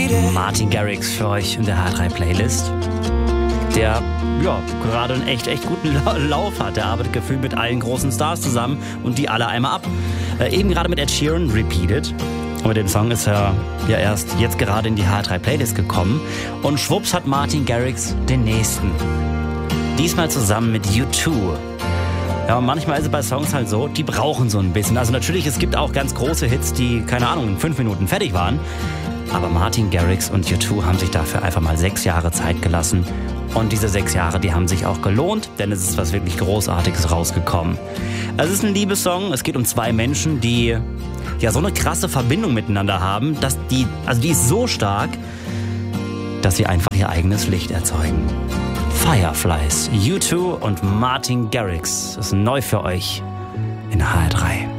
Martin Garrix für euch in der H3-Playlist. Der gerade einen echt guten Lauf hat. Der arbeitet gefühlt mit allen großen Stars zusammen und die alle einmal ab. Eben gerade mit Ed Sheeran, Repeated. Und mit dem Song ist er erst jetzt gerade in die H3-Playlist gekommen. Und schwupps hat Martin Garrix den nächsten. Diesmal zusammen mit U2. Ja, und manchmal ist es bei Songs halt so, die brauchen so ein bisschen. Also natürlich, es gibt auch ganz große Hits, die, keine Ahnung, in 5 Minuten fertig waren. Aber Martin Garrix und U2 haben sich dafür einfach mal 6 Jahre Zeit gelassen. Und diese 6 Jahre, die haben sich auch gelohnt, denn es ist was wirklich Großartiges rausgekommen. Es ist ein Liebessong, es geht um 2 Menschen, die so eine krasse Verbindung miteinander haben, dass die ist so stark, dass sie einfach ihr eigenes Licht erzeugen. Fireflies, U2 und Martin Garrix. Das ist neu für euch in HR3.